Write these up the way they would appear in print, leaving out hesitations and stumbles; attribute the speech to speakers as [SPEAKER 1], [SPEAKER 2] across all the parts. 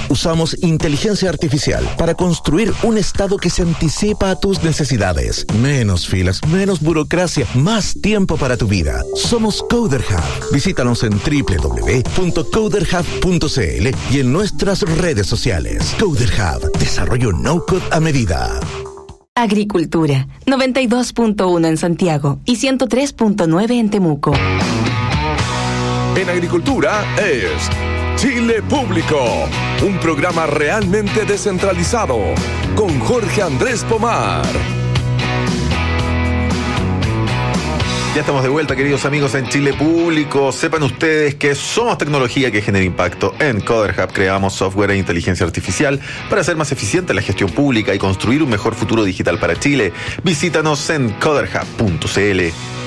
[SPEAKER 1] usamos inteligencia artificial para construir un Estado que se anticipa a tus necesidades. Menos filas, menos burocracia, más tiempo para tu vida. Somos Coder Hub. Visítanos en www.coderhub.cl y en nuestras redes sociales. Coder Hub, desarrollo no-code a medida.
[SPEAKER 2] Agricultura, 92.1 en Santiago y 103.9 en Temuco.
[SPEAKER 3] En Agricultura es Chile Público, un programa realmente descentralizado, con Jorge Andrés Pomar.
[SPEAKER 4] Ya estamos de vuelta, queridos amigos, en Chile Público. Sepan ustedes que somos tecnología que genera impacto. En Coder Hub creamos software e inteligencia artificial para hacer más eficiente la gestión pública y construir un mejor futuro digital para Chile. Visítanos en coderhub.cl.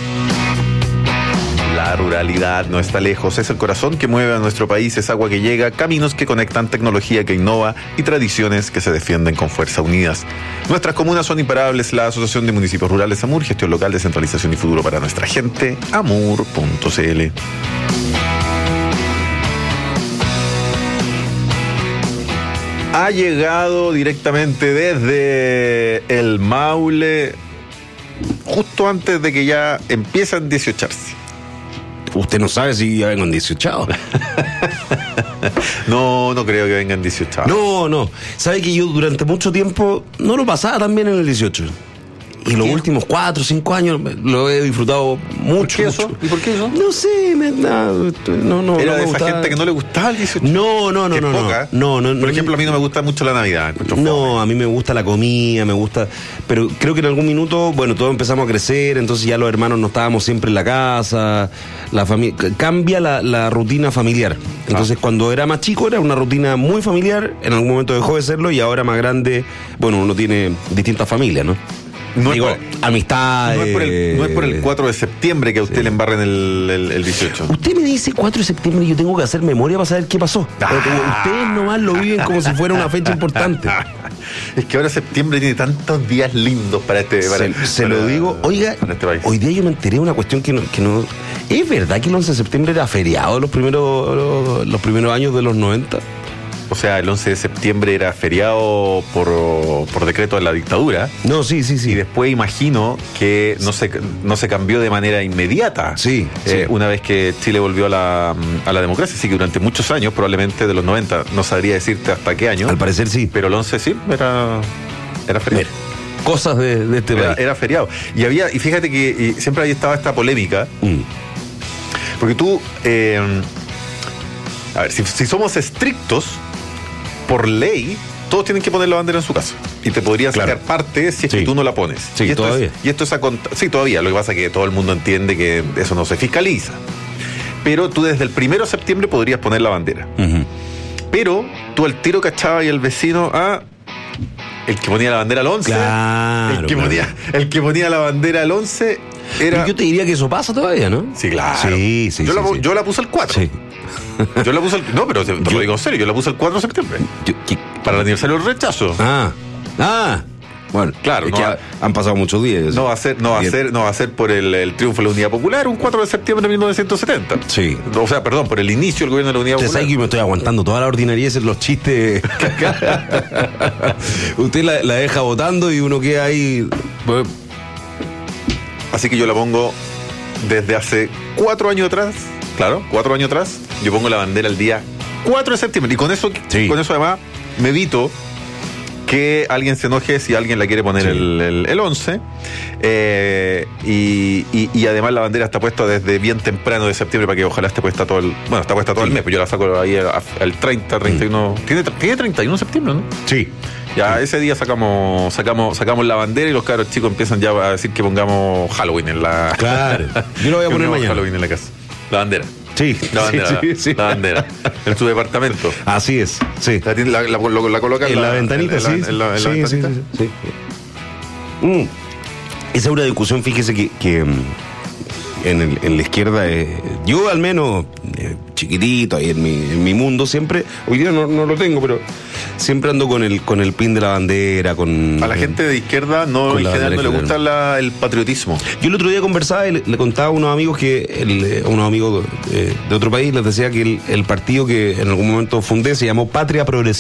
[SPEAKER 4] La ruralidad no está lejos, es el corazón que mueve a nuestro país, es agua que llega, caminos que conectan, tecnología que innova y tradiciones que se defienden con fuerza unidas. Nuestras comunas son imparables. La Asociación de Municipios Rurales AMUR, gestión local, descentralización y futuro para nuestra gente, amur.cl. Ha llegado directamente desde el Maule, justo antes de que ya empiezan a 18arse.
[SPEAKER 5] Usted no sabe si ya vengo en 18.
[SPEAKER 4] No creo que vengan 18.
[SPEAKER 5] No. Sabe que yo durante mucho tiempo no lo pasaba tan bien en el 18. Y los últimos 4 o 5 años lo he disfrutado mucho.
[SPEAKER 4] ¿Por qué eso? ¿Y por qué eso?
[SPEAKER 5] No sé, no.
[SPEAKER 4] ¿Era de esa
[SPEAKER 5] gustaba.
[SPEAKER 4] gente que no le gustaba el 18?
[SPEAKER 5] No.
[SPEAKER 4] Poca.
[SPEAKER 5] No.
[SPEAKER 4] Por ejemplo, a mí no me gusta mucho la Navidad.
[SPEAKER 5] No, a mí me gusta la comida, pero creo que en algún minuto, bueno, todos empezamos a crecer, entonces ya los hermanos no estábamos siempre en la casa, la familia, cambia la rutina familiar. Entonces cuando era más chico era una rutina muy familiar, en algún momento dejó de serlo y ahora más grande, bueno, uno tiene distintas familias, ¿no?
[SPEAKER 4] No
[SPEAKER 5] digo, amistad.
[SPEAKER 4] No es por el 4 de septiembre que a usted le embarren el 18.
[SPEAKER 5] Usted me dice 4 de septiembre y yo tengo que hacer memoria para saber qué pasó. Ustedes nomás lo viven como si fuera una fecha importante.
[SPEAKER 4] Es que ahora septiembre tiene tantos días lindos para este país.
[SPEAKER 5] Se lo digo, oiga, hoy día yo me enteré de una cuestión que no. ¿Es verdad que el 11 de septiembre era feriado los primeros años de los 90?
[SPEAKER 4] O sea, el 11 de septiembre era feriado por decreto de la dictadura.
[SPEAKER 5] No, sí.
[SPEAKER 4] Y después imagino que no se cambió de manera inmediata.
[SPEAKER 5] Sí.
[SPEAKER 4] Una vez que Chile volvió a la democracia. Así que durante muchos años, probablemente de los 90, no sabría decirte hasta qué año.
[SPEAKER 5] Al parecer sí.
[SPEAKER 4] Pero el 11 sí, era feriado.
[SPEAKER 5] Mira, cosas de este país.
[SPEAKER 4] Era feriado. Y fíjate que siempre ahí estaba esta polémica. Porque tú, a ver, si somos estrictos, por ley, todos tienen que poner la bandera en su casa. Y te podrían sacar parte si es que tú no la pones.
[SPEAKER 5] Sí,
[SPEAKER 4] y esto
[SPEAKER 5] todavía.
[SPEAKER 4] Sí, todavía. Lo que pasa es que todo el mundo entiende que eso no se fiscaliza. Pero tú desde el 1 de septiembre podrías poner la bandera.
[SPEAKER 5] Uh-huh.
[SPEAKER 4] Pero tú al tiro cachaba y el vecino, el que ponía la bandera al 11.
[SPEAKER 5] Claro.
[SPEAKER 4] El que ponía la bandera al 11 era.
[SPEAKER 5] Pero yo te diría que eso pasa todavía, ¿no?
[SPEAKER 4] Sí, claro.
[SPEAKER 5] Sí.
[SPEAKER 4] Yo la puse el 4.
[SPEAKER 5] Sí.
[SPEAKER 4] Yo la puse no, pero te lo digo en serio, yo la puse el 4 de septiembre. Para el aniversario del rechazo.
[SPEAKER 5] Bueno,
[SPEAKER 4] claro,
[SPEAKER 5] es que han pasado muchos días.
[SPEAKER 4] No va a ser por el triunfo de la Unidad Popular, un 4 de septiembre de 1970.
[SPEAKER 5] Sí.
[SPEAKER 4] O sea, perdón, por el inicio del gobierno de la Unidad Popular.
[SPEAKER 5] Usted sabe que yo me estoy aguantando toda la ordinariedad, los chistes. Usted la deja votando y uno queda ahí.
[SPEAKER 4] Así que yo la pongo desde hace 4 años atrás. Claro, 4 años atrás, yo pongo la bandera el día 4 de septiembre. Y con eso además me evito que alguien se enoje si alguien la quiere poner el 11. Y además la bandera está puesta desde bien temprano de septiembre para que ojalá esté puesta todo el... Bueno, está puesta todo el mes, pero yo la saco ahí al 30, 31... Tiene 31 de septiembre, ¿no?
[SPEAKER 5] Sí.
[SPEAKER 4] Ya ese día sacamos la bandera y los cabros chicos empiezan ya a decir que pongamos Halloween en la...
[SPEAKER 5] Claro. Yo lo voy a poner mañana.
[SPEAKER 4] Halloween en la casa. La bandera.
[SPEAKER 5] Sí.
[SPEAKER 4] La bandera.
[SPEAKER 5] Sí.
[SPEAKER 4] La bandera. En su departamento.
[SPEAKER 5] Así es. Sí.
[SPEAKER 4] La coloca
[SPEAKER 5] en la ventanita, sí.
[SPEAKER 4] En la ventanita.
[SPEAKER 5] Sí. Esa es una discusión, fíjese que en la izquierda, yo al menos, chiquitito, ahí en mi mundo siempre, hoy día no lo tengo, pero siempre ando con el pin de la bandera,
[SPEAKER 4] a la gente de izquierda en general no le gusta el patriotismo.
[SPEAKER 5] Yo el otro día conversaba y le contaba a unos amigos unos amigos de otro país, les decía que el partido que en algún momento fundé se llamó Patria Progresista.